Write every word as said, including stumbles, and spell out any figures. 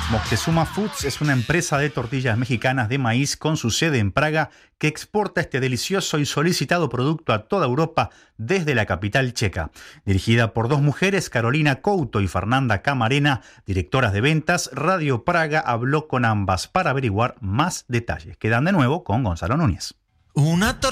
Moctezuma Foods es una empresa de tortillas mexicanas de maíz con su sede en Praga que exporta este delicioso y solicitado producto a toda Europa desde la capital checa. Dirigida por dos mujeres, Carolina Couto y Fernanda Camarena, directoras de ventas, Radio Praga habló con ambas para averiguar más detalles. Quedan de nuevo con Gonzalo Núñez. Una